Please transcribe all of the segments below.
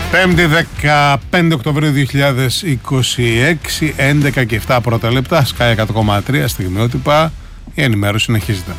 Πέμπτη 15 Οκτωβρίου 2026, 11 και 7 πρώτα λεπτά, Sky 100,3 στιγμιότυπα. Η ενημέρωση συνεχίζεται.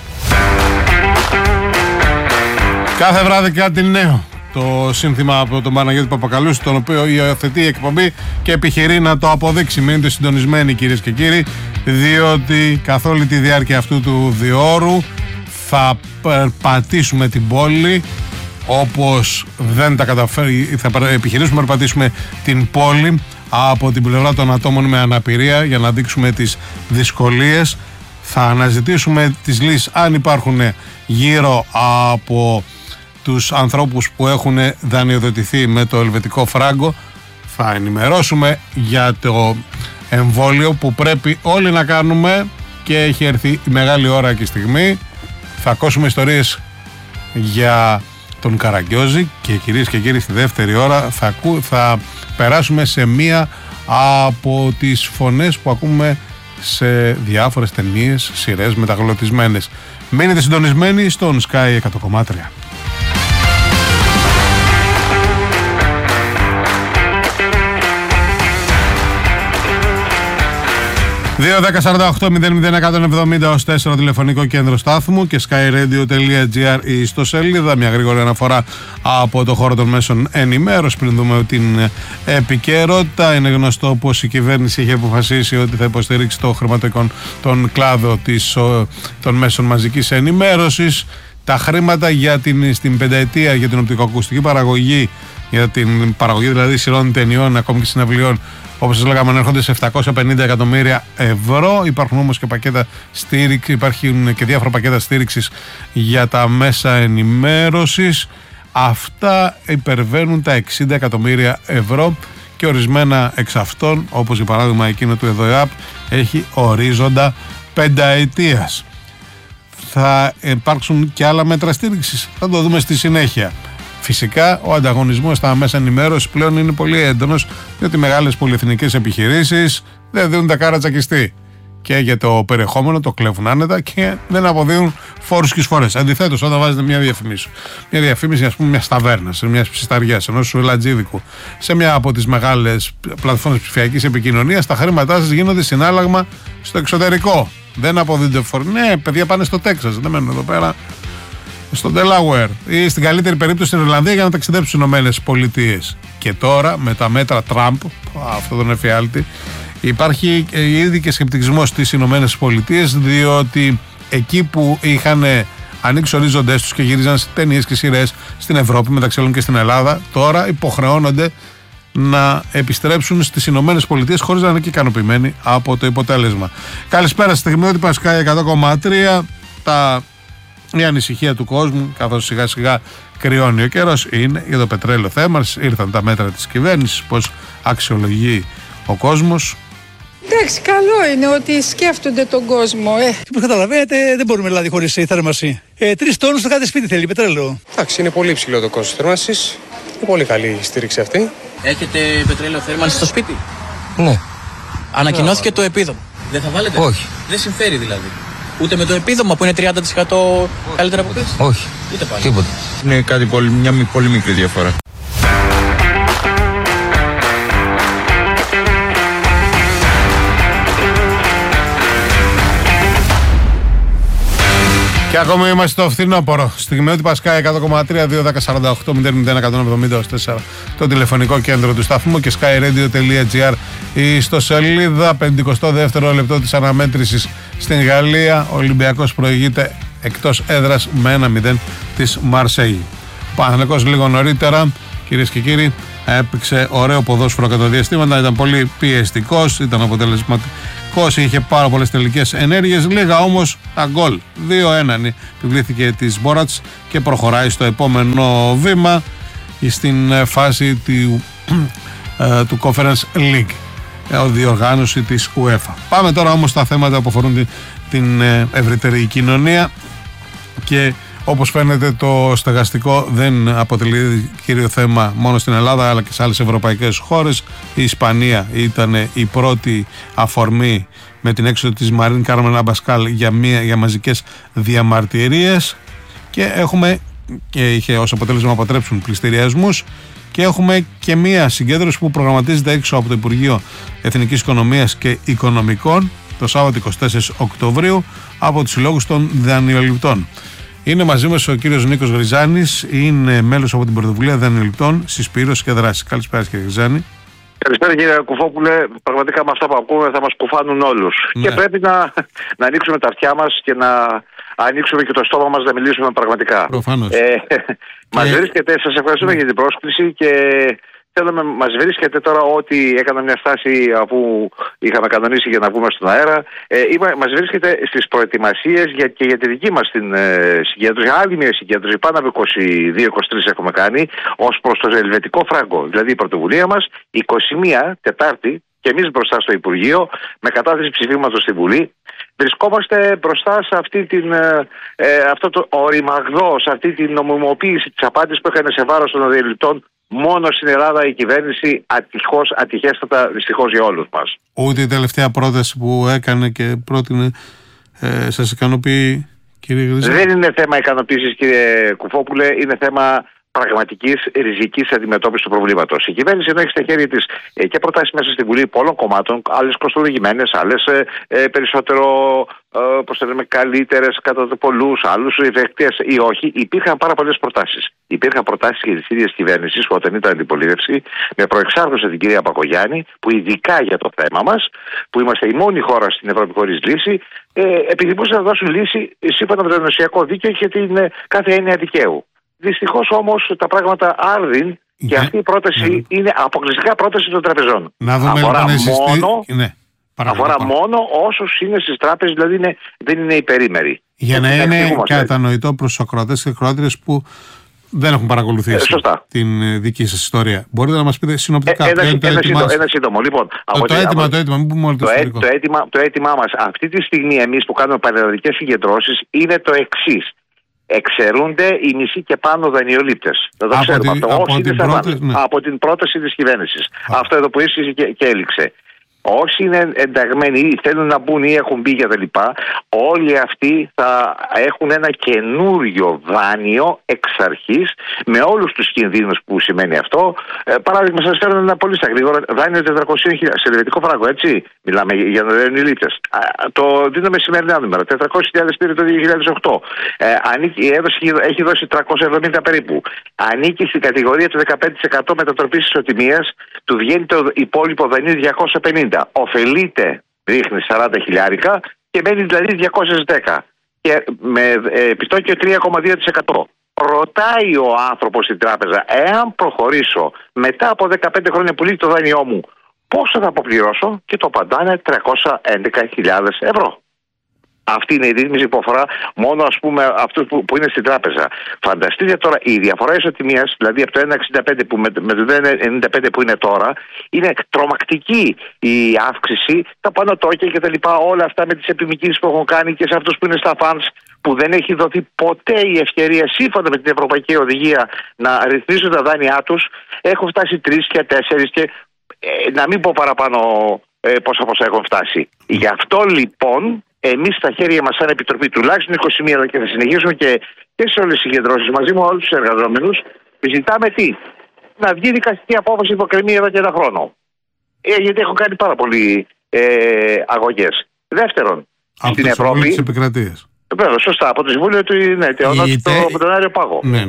Κάθε βράδυ κάτι νέο. Το σύνθημα από τον Παναγιώτη Παπακαλούση, τον οποίο υιοθετεί η εκπομπή και επιχειρεί να το αποδείξει. Μείνετε συντονισμένοι, κυρίες και κύριοι, διότι καθ' όλη τη διάρκεια αυτού του διόρου θα περπατήσουμε την πόλη όπως δεν τα καταφέρει. Θα επιχειρήσουμε να περπατήσουμε την πόλη από την πλευρά των ατόμων με αναπηρία για να δείξουμε τις δυσκολίες. Θα αναζητήσουμε τις λύσεις αν υπάρχουν γύρω από τους ανθρώπους που έχουν δανειοδοτηθεί με το ελβετικό φράγκο. Θα ενημερώσουμε για το εμβόλιο που πρέπει όλοι να κάνουμε και έχει έρθει η μεγάλη ώρα και στιγμή. Θα ακούσουμε ιστορίες για τον Καραγκιόζη και κυρίες και κύριοι, στη δεύτερη ώρα θα περάσουμε σε μία από τις φωνές που ακούμε σε διάφορες ταινίες, σειρές μεταγλωτισμένες. Μείνετε συντονισμένοι στον Sky 100,3. 2-10-48-00-170 ως 4 τηλεφωνικό κέντρο στάθμου και skyradio.gr η ιστοσελίδα. Μια γρήγορη αναφορά από το χώρο των μέσων ενημέρωση πριν δούμε την επικαιρότητα. Είναι γνωστό πως η κυβέρνηση έχει αποφασίσει ότι θα υποστηρίξει το χρηματοοικονομικό κλάδο των μέσων μαζικής ενημέρωσης. Τα χρήματα στην πενταετία για την οπτικοακουστική παραγωγή, για την παραγωγή δηλαδή σειρών ταινιών, ακόμη και συναυλιών, όπως σας λέγαμε, ανέρχονται σε 750 εκατομμύρια ευρώ. Υπάρχουν όμως και πακέτα στήριξη, υπάρχουν και διάφορα πακέτα στήριξης για τα μέσα ενημέρωσης. Αυτά υπερβαίνουν τα 60 εκατομμύρια ευρώ και ορισμένα εξ αυτών, όπως για παράδειγμα εκείνο του ΕΔΟΕΑΠ, έχει ορίζοντα πενταετίας. Θα υπάρξουν και άλλα μέτρα στήριξης, θα το δούμε στη συνέχεια. Φυσικά ο ανταγωνισμός στα μέσα ενημέρωσης πλέον είναι πολύ έντονος, διότι μεγάλες πολυεθνικές επιχειρήσεις δεν δίνουν τα κάρα τσακιστή και για το περιεχόμενο το κλέβουν άνετα και δεν αποδίδουν φόρους και εισφορές. Αντιθέτως, όταν βάζετε μια διαφήμιση ας πούμε μιας ταβέρνας, μιας ψισταριάς, ενός σουελατζίδικου, σε μια από τις μεγάλες πλατφόρμες ψηφιακής επικοινωνίας, τα χρήματά σας γίνονται συνάλλαγμα στο εξωτερικό. Δεν αποδίδονται φόροι. Ναι, παιδιά πάνε στο Τέξας, δεν μένουν εδώ πέρα. Στο Delaware ή στην καλύτερη περίπτωση στην Ιρλανδία για να ταξιδέψουν στις Ηνωμένες Πολιτείες. Και τώρα με τα μέτρα Τραμπ, αυτό τον εφιάλτη, υπάρχει ήδη και σκεπτικισμός στις Ηνωμένες Πολιτείες, διότι εκεί που είχαν ανοίξει ορίζοντές τους και γύριζαν ταινίες και σειρές στην Ευρώπη, μεταξύ άλλων και στην Ελλάδα, τώρα υποχρεώνονται να επιστρέψουν στις Ηνωμένες Πολιτείες χωρίς να είναι και ικανοποιημένοι από το υποτέλεσμα. Καλησπέρα, στιγμιότυπα Sky 100,3. Η ανησυχία του κόσμου, καθώς σιγά σιγά κρυώνει ο καιρός, είναι για το πετρέλαιο θέμα. Ήρθαν τα μέτρα της κυβέρνησης, πώς αξιολογεί ο κόσμος. Εντάξει, καλό είναι ότι σκέφτονται τον κόσμο. Όπως καταλαβαίνετε, δεν μπορούμε δηλαδή χωρίς θέρμανση. 3 τόνους στο κάθε σπίτι θέλει πετρέλαιο. Εντάξει, είναι πολύ υψηλό το κόστος θέρμανσης. Είναι πολύ καλή η στήριξη αυτή. Έχετε πετρέλαιο θέρμανση στο σπίτι? Ναι. Ανακοινώθηκε το επίδομα. Δεν θα βάλετε? Όχι. Δεν συμφέρει δηλαδή. Ούτε με το επίδομα που είναι 30% καλύτερα από πέρσι? Όχι. Ούτε πάλι. Τίποτα. Είναι μια πολύ μικρή διαφορά. Και ακόμη είμαστε στο φθινόπωρο. Στιγμιότυπα Sky 100,3, 2-10-48-00-170 ως 4 το τηλεφωνικό κέντρο του σταθμού και skyradio.gr η ιστοσελίδα. 52ο λεπτό της αναμέτρησης στην Γαλλία. Ο Ολυμπιακός προηγείται εκτός έδρας με 1-0 της Μαρσέη. Ο Παναθηναϊκός λίγο νωρίτερα, κυρίες και κύριοι, έπαιξε ωραίο ποδόσφαιρο κατά διαστήματα. Ήταν πολύ πιεστικός, ήταν αποτελεσματικός, είχε πάρα πολλές τελικές ενέργειες, λίγα όμως τα γκολ. 2-1 επιβλήθηκε της Μπόρατς και προχωράει στο επόμενο βήμα στην φάση του Conference League, διοργάνωση της UEFA. Πάμε τώρα όμως στα θέματα που αφορούν την ευρύτερη κοινωνία και όπως φαίνεται το στεγαστικό δεν αποτελεί κύριο θέμα μόνο στην Ελλάδα αλλά και σε άλλες ευρωπαϊκές χώρες. Η Ισπανία ήταν η πρώτη αφορμή με την έξοδο της Μαρίν Κάρμεν Αμπασκάλ για μαζικές διαμαρτυρίες και έχουμε και είχε ως αποτέλεσμα να αποτρέψουν πληστηριασμούς. Και έχουμε και μία συγκέντρωση που προγραμματίζεται έξω από το Υπουργείο Εθνικής Οικονομίας και Οικονομικών το Σάββατο 24 Οκτωβρίου από τους συλλόγους των δανειοληπτών. Είναι μαζί μας ο κύριος Νίκος Γριζάνης, είναι μέλος από την Πρωτοβουλία Δανειοληπτών, Συσπήρωση και Δράση. Καλησπέρα κύριε Γριζάνη. Καλησπέρα κύριε Κουφόπουλε. Πραγματικά με αυτά που ακούμε θα μας κουφάνουν όλους. Ναι. Και πρέπει να ανοίξουμε τα αυτιά μας και να ανοίξουμε και το στόμα μας να μιλήσουμε πραγματικά. Προφανώς. Μας βρίσκεται, σας ευχαριστούμε για την πρόσκληση και μας βρίσκεται τώρα ότι έκανα μια στάση αφού είχαμε κανονίσει για να βγούμε στον αέρα. Μας βρίσκεται στις προετοιμασίες και για τη δική μας την συγκέντρωση, άλλη μια συγκέντρωση, πάνω από 22-23 έχουμε κάνει, ως προς το ελβετικό φράγκο. Δηλαδή η πρωτοβουλία μας, 21 Τετάρτη, και εμείς μπροστά στο Υπουργείο, με κατάθεση ψηφίματος στη Βουλή, βρισκόμαστε μπροστά σε αυτό το οριμαγδό, σε αυτή την νομιμοποίηση της απάντησης που έκανε σε βάρος των δανειοληπτών. Μόνο στην Ελλάδα η κυβέρνηση ατυχέστατα δυστυχώς για όλους μας. Ούτε η τελευταία πρόταση που έκανε και πρότεινε σας ικανοποιεί, κύριε Γριζάνη? Δεν είναι θέμα ικανοποίησης, κύριε Κουφόπουλε, είναι θέμα πραγματικής ριζικής αντιμετώπισης του προβλήματος. Η κυβέρνηση έχει στα χέρια της και προτάσεις μέσα στην Βουλή πολλών κομμάτων, άλλες κοστολογημένες, άλλες περισσότερο καλύτερες κατά πολλούς, άλλους ευεκτές ή όχι. Υπήρχαν πάρα πολλές προτάσεις. Υπήρχαν προτάσεις και της ίδιας κυβέρνησης όταν ήταν αντιπολίτευση, με προεξάρχουσα την κυρία Πακογιάννη, που ειδικά για το θέμα μας, που είμαστε η μόνη χώρα στην Ευρώπη χωρίς λύση, επιθυμούσαν να δώσουν λύση σύμφωνα με το ενωσιακό δίκαιο και την κάθε έννοια δικαίου. Δυστυχώς όμως τα πράγματα άρδιν και αυτή η πρόταση είναι αποκλειστικά πρόταση των τραπεζών. Να δούμε αφορά μόνο όσους είναι στις τράπεζες, δηλαδή δεν είναι υπερήμεροι. Για να είναι κατανοητό προς τους ακροατές και ακροάτριες που δεν έχουν παρακολουθήσει την δική σας ιστορία. Μπορείτε να μας πείτε συνοπτικά ένα σύντομο. Λοιπόν, το αίτημά μας αυτή τη στιγμή εμείς που κάνουμε πανελλαδικές συγκεντρώσεις είναι το εξής. Εξαιρούνται οι μισοί και πάνω δανειολήπτες. Να το ξέρουμε αυτό. Από την πρόταση της κυβέρνησης. Αυτό εδώ που ίσχυε και έληξε. Όσοι είναι ενταγμένοι ή θέλουν να μπουν ή έχουν μπει κτλ., όλοι αυτοί θα έχουν ένα καινούριο δάνειο εξ αρχής με όλους τους κινδύνους που σημαίνει αυτό. Παράδειγμα, σας φέρνω ένα πολύ στα γρήγορα δάνειο 400.000 σε ελβετικό φράγκο, έτσι. Μιλάμε για δανειολήπτες. Το δίνουμε σημερινά νούμερα. 400.000 πήρε το 2008. Έχει δώσει 370 περίπου. Ανήκει στην κατηγορία του 15% μετατροπής ισοτιμίας, του βγαίνει το υπόλοιπο δανείο 250. Ωφελείται, ρίχνει 40 χιλιάρικα και μένει δηλαδή 210 και με επιτόκιο 3,2%. Ρωτάει ο άνθρωπος στην τράπεζα, εάν προχωρήσω μετά από 15 χρόνια που λύγει το δάνειό μου, πόσο θα αποπληρώσω, και το απαντάνε 311.000 ευρώ. Αυτή είναι η ρύθμιση που αφορά μόνο αυτούς που είναι στην τράπεζα. Φανταστείτε τώρα η διαφορά ισοτιμίας, δηλαδή από το 1,65 με το 1,95 που είναι τώρα, είναι τρομακτική η αύξηση, τα πανωτόκια κτλ. Όλα αυτά με τις επιμικρήσεις που έχουν κάνει και σε αυτούς που είναι στα funds, που δεν έχει δοθεί ποτέ η ευκαιρία σύμφωνα με την Ευρωπαϊκή Οδηγία να ρυθμίσουν τα δάνειά τους. Έχουν φτάσει 3 και 4 και να μην πω παραπάνω πόσα έχουν φτάσει. Γι' αυτό λοιπόν εμείς στα χέρια μας σαν Επιτροπή τουλάχιστον 21 και θα συνεχίσουμε και σε όλες τις συγκεντρώσεις μαζί με όλους τους εργαζόμενους, ζητάμε τι? Να βγει δικαστική απόφαση που εκκρεμεί εδώ και ένα χρόνο. Γιατί έχουν κάνει πάρα πολλοί αγωγές. Δεύτερον, στην Ευρώπη. Βέβαια, σωστά, από το Συμβούλιο από τον Άριο Πάγο. Ναι.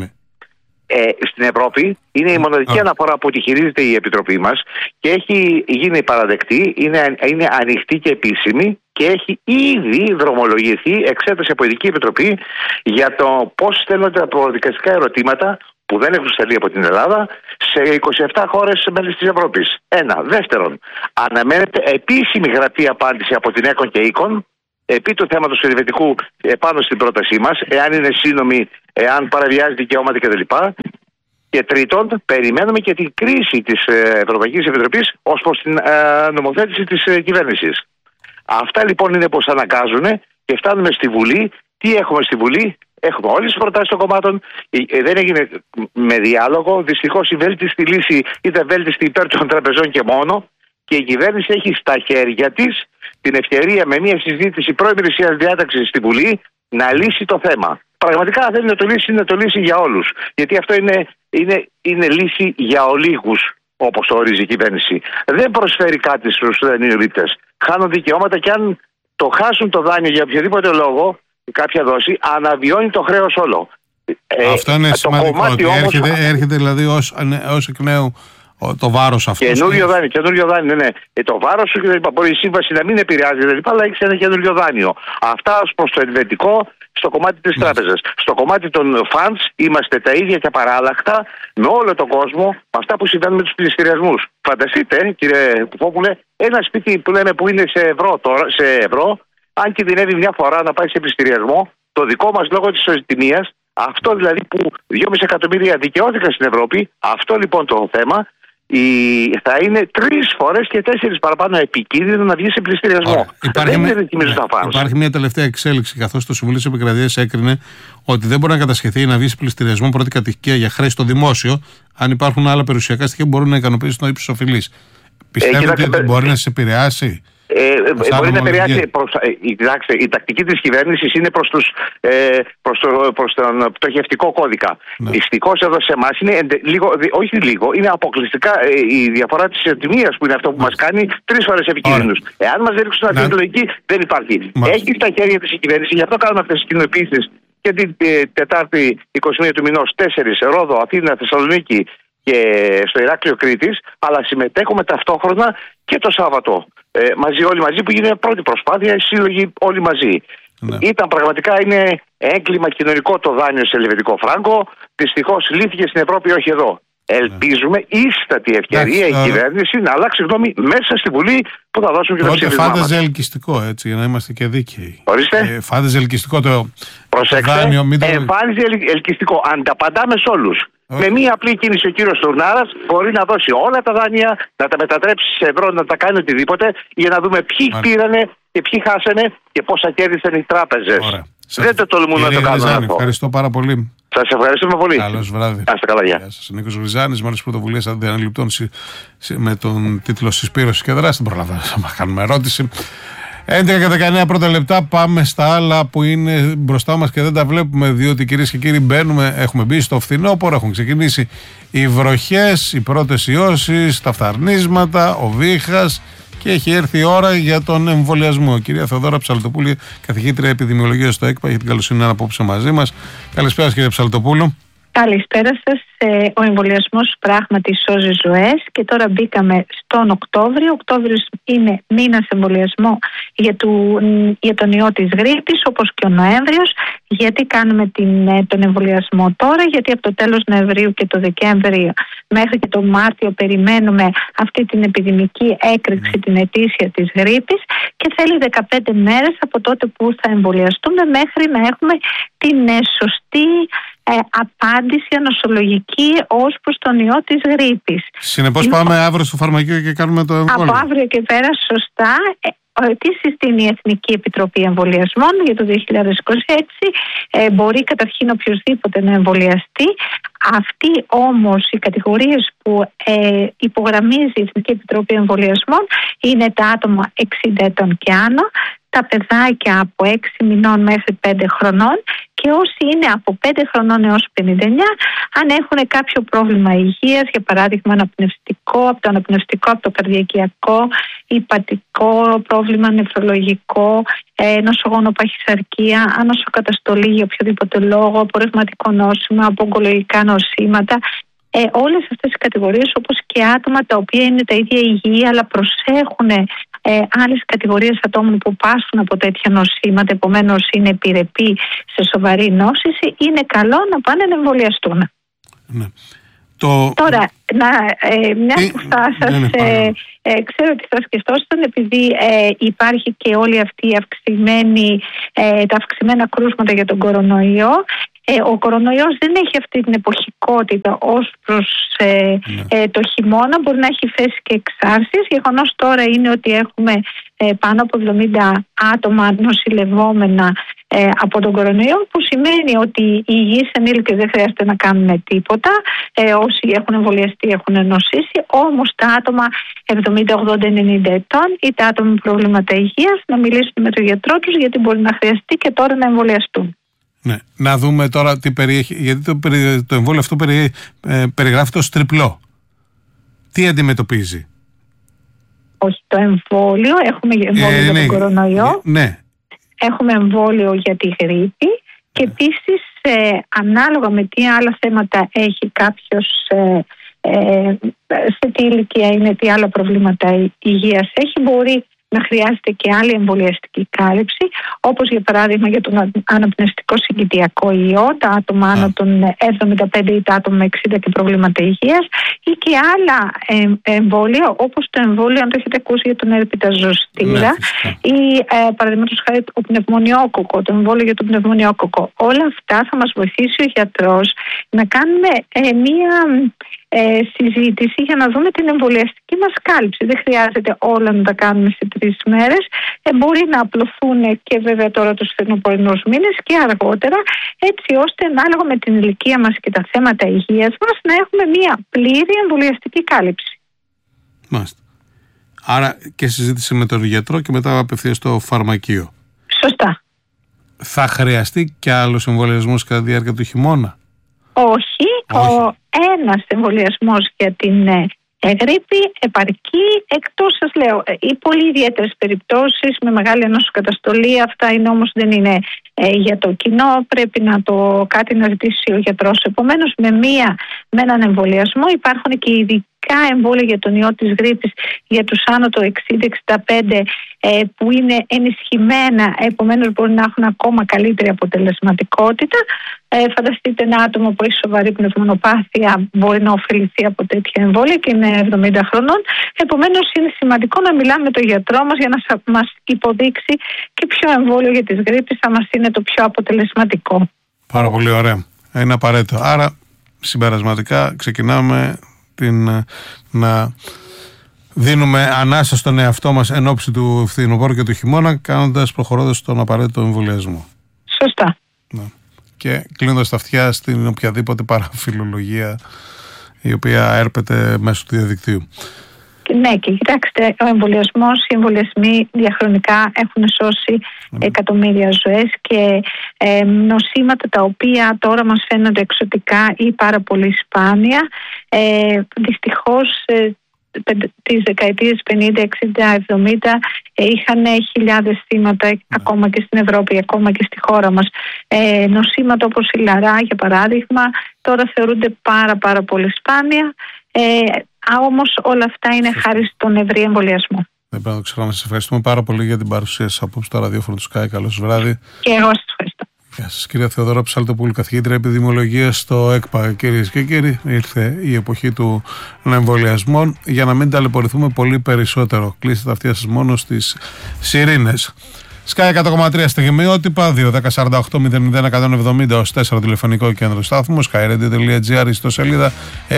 Στην Ευρώπη είναι η μοναδική αναφορά που τη χειρίζεται η Επιτροπή μας και έχει γίνει παραδεκτή, είναι ανοιχτή και επίσημη και έχει ήδη δρομολογηθεί εξέταση από ειδική επιτροπή για το πώς στέλνονται τα προδικαστικά ερωτήματα που δεν έχουν σταλεί από την Ελλάδα σε 27 χώρες μέλη της Ευρώπης. Ένα. Δεύτερον, αναμένεται επίσημη γραπτή απάντηση από την ΕΚΟΝ και ΕΚΟΝ επί του θέματος του ελβετικού πάνω στην πρότασή μας, εάν είναι σύνομη, εάν παραβιάζει δικαιώματα κτλ. Και τρίτον, περιμένουμε και την κρίση της Ευρωπαϊκής Επιτροπής ως προς την νομοθέτηση της κυβέρνησης. Αυτά λοιπόν είναι πως αναγκάζουν και φτάνουμε στη Βουλή. Τι έχουμε στη Βουλή? Έχουμε όλες τις προτάσεις των κομμάτων. Δεν έγινε με διάλογο. Δυστυχώς η βέλτιστη λύση ήταν βέλτιστη υπέρ των τραπεζών και μόνο. Και η κυβέρνηση έχει στα χέρια της την ευκαιρία με μια συζήτηση προημερησίας διάταξης στη Βουλή να λύσει το θέμα. πραγματικά δεν είναι το λύση, είναι το λύση για όλους. Γιατί αυτό είναι λύση για ολίγους, όπως το ορίζει η κυβέρνηση. Δεν προσφέρει κάτι στους δανειολήπτες. Χάνουν δικαιώματα και αν το χάσουν το δάνειο για οποιοδήποτε λόγο, κάποια δόση, αναβιώνει το χρέος όλο. Αυτό είναι σημαντικό. Ότι έρχεται δηλαδή ως εκ νέου το βάρος αυτό. Καινούριο δάνειο, ναι. Το βάρος σου μπορεί η σύμβαση να μην επηρεάζει, αλλά έχει ένα καινούριο δάνειο. Αυτά ως προς το ενδετικό στο κομμάτι της τράπεζας. Στο κομμάτι των funds είμαστε τα ίδια και απαράλλαχτα με όλο τον κόσμο, με αυτά που συμβαίνουν με τους πληστηριασμούς. Φανταστείτε, κύριε Κουφόπουλε, ένα σπίτι που λέμε που είναι σε ευρώ, αν κινδυνεύει μια φορά να πάει σε πληστηριασμό, το δικό μας λόγω της ισοτιμίας, αυτό δηλαδή που 2,5 εκατομμύρια δικαιώθηκαν στην Ευρώπη, αυτό λοιπόν το θέμα, θα είναι 3 φορές και 4 παραπάνω επικίνδυνο να βγει σε πληστηριασμό. Υπάρχει μια τελευταία εξέλιξη, καθώς το Συμβούλιο της Επικρατείας έκρινε ότι δεν μπορεί να κατασχεθεί ή να βγει σε πληστηριασμό πρώτη κατοικία για χρέη στο δημόσιο, αν υπάρχουν άλλα περιουσιακά στοιχεία που μπορούν να ικανοποιήσουν τον ύψος οφειλής. Πιστεύετε ότι μπορεί να σας επηρεάσει? Μπορεί να επηρεάσει. Κοιτάξτε, η τακτική της κυβέρνησης είναι προς τον πτωχευτικό κώδικα. Δυστυχώς εδώ σε εμάς είναι είναι αποκλειστικά η διαφορά της τιμίας που είναι αυτό που μας κάνει 3 φορές επικίνδυνους. Εάν μας ρίξουν αυτή τη λογική, δεν υπάρχει. Έχει στα χέρια της η κυβέρνηση, γι' αυτό κάνουμε αυτές τις κοινοποιήσεις και την Τετάρτη 21 του μηνός 4 Ρόδο, Αθήνα, Θεσσαλονίκη και στο Ηράκλειο Κρήτης, αλλά συμμετέχουμε ταυτόχρονα και το Σάββατο. Όλοι μαζί που γίνεται πρώτη προσπάθεια, οι σύλλογοι όλοι μαζί. Ναι. Είναι έγκλημα κοινωνικό το δάνειο σε ελβετικό φράγκο. Δυστυχώς λύθηκε στην Ευρώπη, όχι εδώ. Ελπίζουμε ίστατη ευκαιρία η κυβέρνηση να αλλάξει γνώμη μέσα στη Βουλή που θα δώσουν και το ψήφισμα. Φάνταζε ελκυστικό, έτσι, για να είμαστε και δίκαιοι. Ορίστε. Φάνταζε ελκυστικό το δάνειο. Εμφάνιζε ελκυστικό. Ανταπαντάμε σε όλους. Με μία απλή κίνηση ο κύριος Τουρνάρας μπορεί να δώσει όλα τα δάνεια, να τα μετατρέψει σε ευρώ, να τα κάνει οτιδήποτε, για να δούμε ποιοι πήρανε και ποιοι χάσανε και πόσα κέρδισαν οι τράπεζες. Δεν το τολμούν να το κάνουν αυτό. Ευχαριστώ πάρα πολύ. Σας ευχαριστούμε πολύ. Καλώς βράδυ. Άστε καλά, γεια σας. Νίκος Βριζάνης, μέλος πρωτοβουλίας αντιαναληπτών με τον τίτλο «Συσπήρωση και δράση». Δεν προλαβαίνω να κάνουμε ερώτηση. 11 και 19 πρώτα λεπτά, πάμε στα άλλα που είναι μπροστά μας και δεν τα βλέπουμε, διότι κυρίες και κύριοι έχουμε μπει στο φθινόπωρο, έχουν ξεκινήσει οι βροχές, οι πρώτες ιώσεις, τα φθαρνίσματα, ο βήχας και έχει έρθει η ώρα για τον εμβολιασμό. Κυρία Θεοδόρα Ψαλτοπούλου, καθηγήτρια επιδημιολογίας στο ΕΚΠΑ, έχει την καλοσύνη να είναι απόψε μαζί μας. Καλησπέρα κύριε Ψαλτοπούλου. Καλησπέρα σας. Ο εμβολιασμός πράγματι σώζει ζωές και τώρα μπήκαμε στον Οκτώβριο. Οκτώβριος είναι μήνας εμβολιασμό για τον ιό της γρίπης, όπως και ο Νοέμβριος. Γιατί κάνουμε τον εμβολιασμό τώρα? Γιατί από το τέλος Νοεμβρίου και το Δεκέμβριο μέχρι και το Μάρτιο περιμένουμε αυτή την επιδημική έκρηξη, την ετήσια της γρίπης, και θέλει 15 μέρες από τότε που θα εμβολιαστούμε μέχρι να έχουμε την σωστή απάντηση ανοσολογική ως προς τον ιό της γρίπης. Συνεπώς πάμε αύριο στο φαρμακείο και κάνουμε το εμβόλιο. Από αύριο και πέρα, σωστά. Τι συστήνει η Εθνική Επιτροπή Εμβολιασμών για το 2026? Μπορεί καταρχήν οποιοδήποτε να εμβολιαστεί. Αυτοί όμως οι κατηγορίες που υπογραμμίζει η Εθνική Επιτροπή Εμβολιασμών είναι τα άτομα 60 ετών και άνω, τα παιδάκια από 6 μηνών μέχρι 5 χρονών και όσοι είναι από 5 χρονών έως 59, αν έχουν κάποιο πρόβλημα υγείας, για παράδειγμα από το αναπνευστικό, από το καρδιακιακό, υπατικό, πρόβλημα νεφρολογικό, νοσογόνο παχυσαρκία, ανοσοκαταστολή για οποιοδήποτε λόγο, από ρευματικό νόσημα, από ογκολογικά νοσήματα. Όλες αυτές οι κατηγορίες, όπως και άτομα τα οποία είναι τα ίδια υγιή αλλά προσέχουν άλλες κατηγορίες ατόμων που πάσχουν από τέτοια νοσήματα, επομένως είναι επιρρεπή σε σοβαρή νόσηση, είναι καλό να πάνε να εμβολιαστούν. Ναι. Τώρα, μια που θα σας ξέρω ότι θα σκεφτόσασταν, επειδή υπάρχει και όλη αυτή τα αυξημένα κρούσματα για τον κορονοϊό. Ο κορονοϊός δεν έχει αυτή την εποχικότητα ως προς το χειμώνα, μπορεί να έχει θέση και εξάρσεις. Γεγονός τώρα είναι ότι έχουμε πάνω από 70 άτομα νοσηλευόμενα από τον κορονοϊό, που σημαίνει ότι οι υγιείς ενήλικες δεν χρειάζεται να κάνουν τίποτα. Όσοι έχουν εμβολιαστεί έχουν νοσήσει, όμως τα άτομα 70, 80, 90 ετών ή τα άτομα με προβλήματα υγείας να μιλήσουν με τον γιατρό τους, γιατί μπορεί να χρειαστεί και τώρα να εμβολιαστούν. Ναι. Να δούμε τώρα τι περιέχει, γιατί το εμβόλιο αυτό περιγράφεται ως τριπλό. Τι αντιμετωπίζει? Όχι, το εμβόλιο, έχουμε εμβόλιο για τον κορονοϊό, ναι. Έχουμε εμβόλιο για τη γρίπη και επίσης ανάλογα με τι άλλα θέματα έχει κάποιος, σε τι ηλικία είναι, τι άλλα προβλήματα υγείας έχει, μπορεί να χρειάζεται και άλλη εμβολιαστική κάλυψη, όπως για παράδειγμα για τον αναπνευστικό συγκητιακό ιό, τα άτομα άνω των 75 ή τα άτομα με 60 και προβλήματα υγείας, ή και άλλα εμβόλια, όπως το εμβόλιο, αν το έχετε ακούσει, για τον έρπιτα ζωστήρα, ή παραδείγματος χάρη ο πνευμονιόκοκο, το εμβόλιο για τον πνευμονιόκοκο. Όλα αυτά θα μας βοηθήσει ο γιατρός να κάνουμε μία συζήτηση για να δούμε την εμβολιαστική μας κάλυψη. Δεν χρειάζεται όλα να τα κάνουμε σε 3 μέρες. Μπορεί να απλωθούν και βέβαια τώρα τους φθινοπορεινούς μήνες και αργότερα, έτσι ώστε ανάλογα με την ηλικία μας και τα θέματα υγείας μας να έχουμε μια πλήρη εμβολιαστική κάλυψη. Μάλιστα. Άρα και συζήτηση με τον γιατρό και μετά απευθείας στο φαρμακείο. Σωστά. Θα χρειαστεί και άλλος εμβολιασμός κατά τη διάρκεια του χειμώνα? Όχι. Ένας εμβολιασμός για την γρίπη επαρκεί, εκτός, σας λέω, οι πολύ ιδιαίτερες περιπτώσεις με μεγάλη νοσοκαταστολή. Αυτά είναι όμως, δεν είναι για το κοινό, πρέπει κάτι να ζητήσει ο γιατρός. Επομένως με έναν εμβολιασμό υπάρχουν και ειδικά εμβόλια για τον ιό της γρίπης για τους άνω το 60-65 που είναι ενισχυμένα, επομένως μπορεί να έχουν ακόμα καλύτερη αποτελεσματικότητα. Φανταστείτε ένα άτομο που έχει σοβαρή πνευμονοπάθεια μπορεί να ωφεληθεί από τέτοια εμβόλια και είναι 70 χρονών. Επομένως είναι σημαντικό να μιλάμε με τον γιατρό μας για να μας υποδείξει και ποιο εμβόλιο για τις γρίπης θα μας είναι το πιο αποτελεσματικό. Πάρα πολύ ωραία. Είναι απαραίτητο. Άρα συμπερασματικά ξεκινάμε να δίνουμε ανάσα στον εαυτό μας εν ώψη του φθινοπόρου και του χειμώνα, προχωρώντας τον απαραίτητο εμβολιασμό. Σωστά. Ναι. Και κλείνοντας τα αυτιά στην οποιαδήποτε παραφιλολογία η οποία έρπεται μέσω του διαδικτύου. Ναι, και κοιτάξτε, ο εμβολιασμός, οι εμβολιασμοί διαχρονικά έχουν σώσει εκατομμύρια ζωές και νοσήματα τα οποία τώρα μας φαίνονται εξωτικά ή πάρα πολύ σπάνια. Δυστυχώς τις δεκαετίες 50, 60, 70 είχαν χιλιάδες θύματα ακόμα και στην Ευρώπη, ακόμα και στη χώρα μας. Νοσήματα όπως η λαρά, για παράδειγμα, τώρα θεωρούνται πάρα πολύ σπάνια. Όμως όλα αυτά είναι χάρη στον ευρύ εμβολιασμό. Δεν πρέπει να το ξεχνάμε. Σας ευχαριστούμε πάρα πολύ για την παρουσία σας απόψε στο ραδιόφωνο του Sky. Καλώς βράδυ. Και εγώ σας ευχαριστώ. Γεια σας, κυρία Θεοδώρα Ψαλτοπούλου, καθηγήτρια επιδημιολογίας στο ΕΚΠΑ. Κυρίες και κύριοι, ήρθε η εποχή των εμβολιασμών. Για να μην ταλαιπωρηθούμε πολύ περισσότερο, κλείστε τα αυτιά σας μόνο στις σιρήνες. Sky 100,3 στιγμιότυπα, 2-10-48-00-170 ως 4 τηλεφωνικό κέντρο στάθμου, skyradio.gr, ιστοσελίδα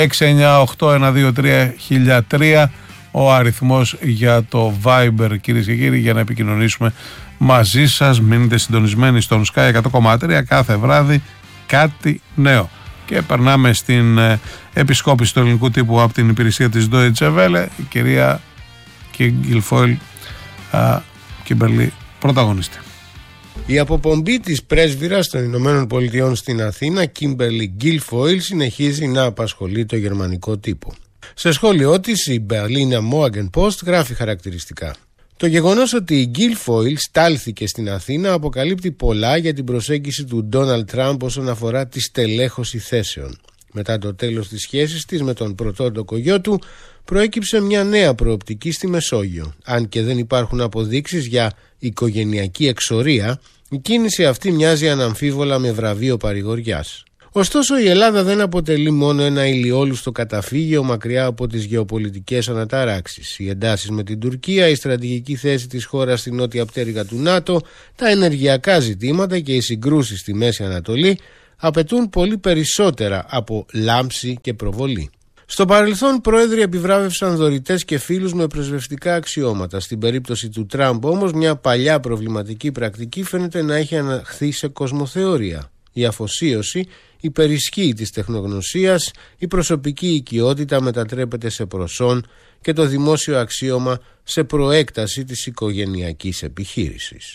698-123-1003, ο αριθμός για το Viber, κυρίες και κύριοι, για να επικοινωνήσουμε μαζί σας. Μείνετε συντονισμένοι στον Sky 100,3, κάθε βράδυ κάτι νέο. Και περνάμε στην επισκόπηση του ελληνικού τύπου από την υπηρεσία της Deutsche Welle, η κυρία Γκίλφοιλ Κίμπερλι, πρωταγωνιστή. Η αποπομπή της πρέσβυρας των Ηνωμένων Πολιτειών στην Αθήνα, Κίμπερλι Γκίλφοιλ, συνεχίζει να απασχολεί το γερμανικό τύπο. Σε σχόλιο της, η Berliner Morgenpost γράφει χαρακτηριστικά: το γεγονός ότι η Γκίλφοιλ στάλθηκε στην Αθήνα αποκαλύπτει πολλά για την προσέγγιση του Ντόναλντ Τραμπ όσον αφορά τη στελέχωση θέσεων. Μετά το τέλος της σχέσης της με τον πρωτότοκο γιο του, προέκυψε μια νέα προοπτική στη Μεσόγειο. Αν και δεν υπάρχουν αποδείξεις για οικογενειακή εξορία, η κίνηση αυτή μοιάζει αναμφίβολα με βραβείο παρηγοριάς. Ωστόσο, η Ελλάδα δεν αποτελεί μόνο ένα ηλιόλουστο καταφύγιο μακριά από τις γεωπολιτικές αναταράξεις. Οι εντάσεις με την Τουρκία, η στρατηγική θέση της χώρας στην νότια πτέρυγα του ΝΑΤΟ, τα ενεργειακά ζητήματα και οι συγκρούσεις στη Μέση Ανατολή απαιτούν πολύ περισσότερα από λάμψη και προβολή. Στο παρελθόν, πρόεδροι επιβράβευσαν δωρητές και φίλους με πρεσβευτικά αξιώματα. Στην περίπτωση του Τραμπ όμως, μια παλιά προβληματική πρακτική φαίνεται να έχει αναχθεί σε κοσμοθεωρία. Η αφοσίωση υπερισχύει της τεχνογνωσίας, η προσωπική οικειότητα μετατρέπεται σε προσόν και το δημόσιο αξίωμα σε προέκταση της οικογενειακής επιχείρησης.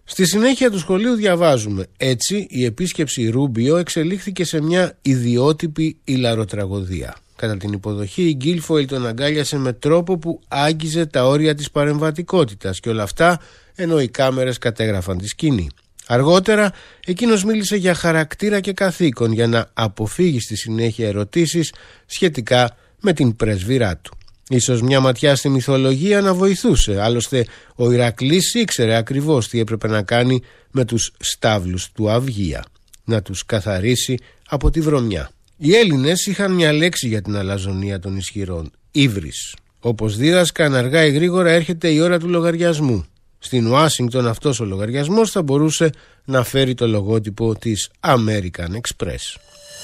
Στη συνέχεια του σχολείου διαβάζουμε: έτσι η επίσκεψη Ρούμπιο εξελίχθηκε σε μια ιδιότυπη ηλαροτραγωδία. Κατά την υποδοχή η Γκίλφοιλ τον αγκάλιασε με τρόπο που άγγιζε τα όρια της παρεμβατικότητας, και όλα αυτά ενώ οι κάμερες κατέγραφαν τη σκηνή. Αργότερα εκείνος μίλησε για χαρακτήρα και καθήκον για να αποφύγει στη συνέχεια ερωτήσεις σχετικά με την πρεσβυρά του. Ίσως μια ματιά στη μυθολογία να βοηθούσε, άλλωστε ο Ηρακλής ήξερε ακριβώς τι έπρεπε να κάνει με τους στάβλους του Αυγία: να τους καθαρίσει από τη βρωμιά. Οι Έλληνες είχαν μια λέξη για την αλαζονία των ισχυρών: ύβρις. Όπως δίδασκαν, αργά ή γρήγορα έρχεται η ώρα του λογαριασμού. Στην Ουάσιγκτον αυτός ο λογαριασμός θα μπορούσε να φέρει το λογότυπο της American Express.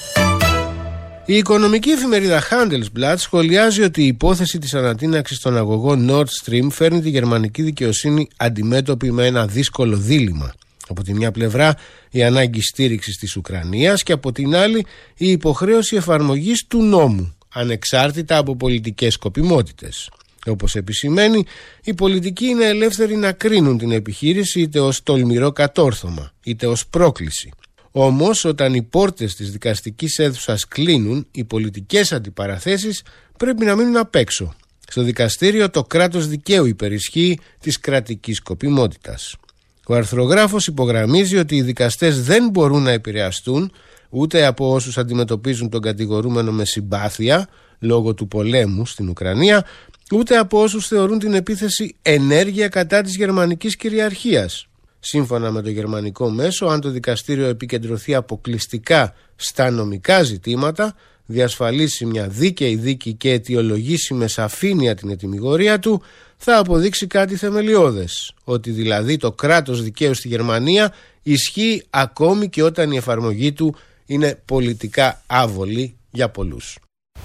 Η οικονομική εφημερίδα Handelsblatt σχολιάζει ότι η υπόθεση της ανατείναξης των αγωγών Nord Stream φέρνει τη γερμανική δικαιοσύνη αντιμέτωπη με ένα δύσκολο δίλημμα. Από τη μια πλευρά η ανάγκη στήριξης της Ουκρανίας και από την άλλη η υποχρέωση εφαρμογής του νόμου, ανεξάρτητα από πολιτικές σκοπιμότητες. Όπως επισημαίνει, οι πολιτικοί είναι ελεύθεροι να κρίνουν την επιχείρηση είτε ως τολμηρό κατόρθωμα, είτε ως πρόκληση. Όμως, όταν οι πόρτες της δικαστικής αίθουσας κλείνουν, οι πολιτικές αντιπαραθέσεις πρέπει να μείνουν απ' έξω. Στο δικαστήριο το κράτος δικαίου υπερισχύει της κρατικής σκοπιμότητας. Ο αρθρογράφος υπογραμμίζει ότι οι δικαστές δεν μπορούν να επηρεαστούν ούτε από όσους αντιμετωπίζουν τον κατηγορούμενο με συμπάθεια λόγω του πολέμου στην Ουκρανία, ούτε από όσους θεωρούν την επίθεση ενέργεια κατά της γερμανικής κυριαρχίας. Σύμφωνα με το γερμανικό μέσο, αν το δικαστήριο επικεντρωθεί αποκλειστικά στα νομικά ζητήματα, διασφαλίσει μια δίκαιη δίκη και αιτιολογήσει με σαφήνεια την ετυμηγορία του, θα αποδείξει κάτι θεμελιώδες, ότι δηλαδή το κράτος δικαίου στη Γερμανία ισχύει ακόμη και όταν η εφαρμογή του είναι πολιτικά άβολη για πολλούς.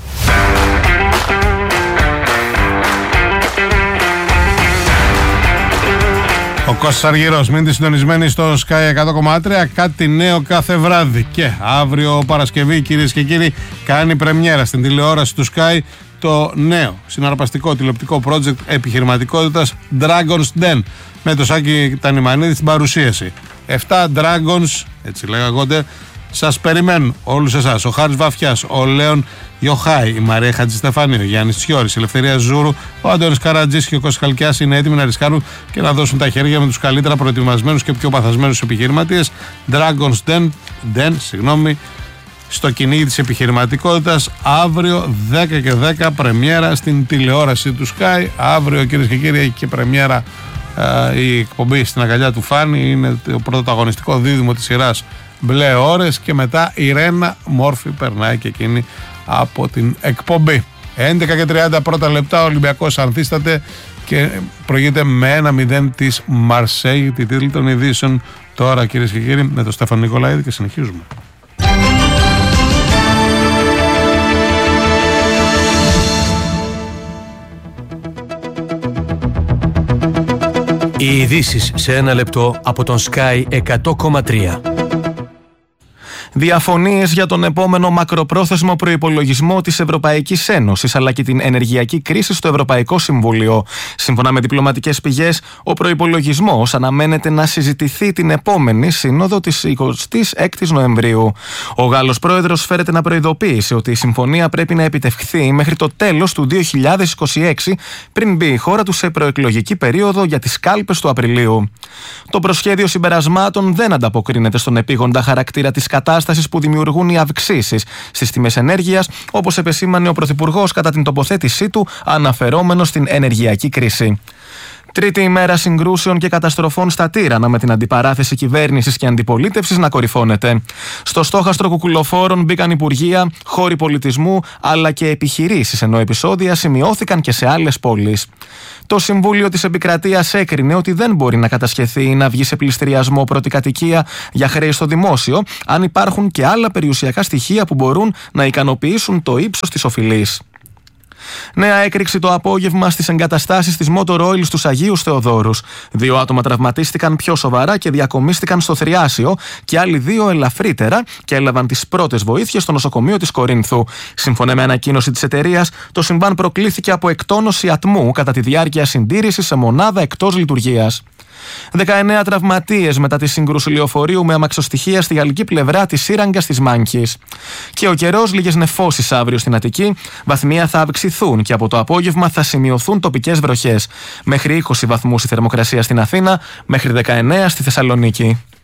Ο Κώστας Αργυρός, μείνετε συντονισμένοι στο Sky 100,3, κάτι νέο κάθε βράδυ. Και αύριο Παρασκευή, κυρίες και κύριοι, κάνει πρεμιέρα στην τηλεόραση του Sky το νέο συναρπαστικό τηλεοπτικό project επιχειρηματικότητας Dragon's Den, με το Σάκη Τανιμανίδη στην παρουσίαση. 7 Dragons, έτσι λέγονται, σας περιμένουν όλους εσάς. Ο Χάρης Βαφιάς, ο Λέων Ιωχάη, η Μαρία Χατζηστεφανίου, ο Γιάννης Τσιόρης, η Ελευθερία Ζούρου, ο Αντώνης Καρατζής και ο Κώστας Χαλκιάς είναι έτοιμοι να ρισκάρουν και να δώσουν τα χέρια με τους καλύτερα προετοιμασμένους και πιο παθασμένους επιχειρηματίες. Dragon's Den, στο κυνήγι της επιχειρηματικότητας, αύριο 10 και 10 πρεμιέρα στην τηλεόραση του Sky. Αύριο, κυρίες και κύριοι, έχει και πρεμιέρα η εκπομπή στην αγκαλιά του Φάνη. Είναι το πρωταγωνιστικό δίδυμο της σειράς Μπλε Ώρες, και μετά η Ρένα Μόρφη περνάει και εκείνη από την εκπομπή. 11 και 30 πρώτα λεπτά, ο Ολυμπιακός ανθίσταται και προηγείται με 1-0 της Μαρσέη. Τη τίτλη των ειδήσεων τώρα, κυρίες και κύριοι, με τον Στέφανο Νικολαίδη, και συνεχίζουμε. Οι ειδήσεις σε ένα λεπτό από τον Sky 100,3. Διαφωνίες για τον επόμενο μακροπρόθεσμο προϋπολογισμό της Ευρωπαϊκής Ένωσης αλλά και την ενεργειακή κρίση στο Ευρωπαϊκό Συμβούλιο. Σύμφωνα με διπλωματικές πηγές, ο προϋπολογισμός αναμένεται να συζητηθεί την επόμενη σύνοδο της 26ης Νοεμβρίου. Ο Γάλλος πρόεδρος φέρεται να προειδοποίησε ότι η συμφωνία πρέπει να επιτευχθεί μέχρι το τέλος του 2026, πριν μπει η χώρα του σε προεκλογική περίοδο για τις κάλπες του Απριλίου. Το προσχέδιο συμπερασμάτων δεν ανταποκρίνεται στον επίγοντα χαρακτήρα της κατάστασης που δημιουργούν οι αυξήσεις στις τιμές ενέργειας, όπως επεσήμανε ο Πρωθυπουργός κατά την τοποθέτησή του αναφερόμενος στην ενεργειακή κρίση. Τρίτη ημέρα συγκρούσεων και καταστροφών στα Τύρανα, με την αντιπαράθεση κυβέρνησης και αντιπολίτευσης να κορυφώνεται. Στο στόχαστρο κουκουλοφόρων μπήκαν υπουργεία, χώροι πολιτισμού αλλά και επιχειρήσεις, ενώ επεισόδια σημειώθηκαν και σε άλλες πόλεις. Το Συμβούλιο της Επικρατείας έκρινε ότι δεν μπορεί να κατασχεθεί ή να βγει σε πληστηριασμό πρώτη κατοικία για χρέη στο δημόσιο, αν υπάρχουν και άλλα περιουσιακά στοιχεία που μπορούν να ικανοποιήσουν το ύψος της οφειλής. Νέα έκρηξη το απόγευμα στις εγκαταστάσεις της Motor Oil στους Αγίους Θεοδόρους. 2 άτομα τραυματίστηκαν πιο σοβαρά και διακομίστηκαν στο Θριάσιο, και άλλοι 2 ελαφρύτερα και έλαβαν τις πρώτες βοήθειες στο νοσοκομείο της Κορίνθου. Σύμφωνα με ανακοίνωση της εταιρείας, το συμβάν προκλήθηκε από εκτόνωση ατμού κατά τη διάρκεια συντήρησης σε μονάδα εκτός λειτουργίας. 19 τραυματίες μετά τη σύγκρουση λεωφορείου με αμαξοστοιχεία στη γαλλική πλευρά της σύραγγας της Μάνκης. Και ο καιρός, λίγες νεφώσεις αύριο στην Αττική. Βαθμία θα αυξηθούν και από το απόγευμα θα σημειωθούν τοπικές βροχές. Μέχρι 20 βαθμούς η θερμοκρασία στην Αθήνα, μέχρι 19 στη Θεσσαλονίκη.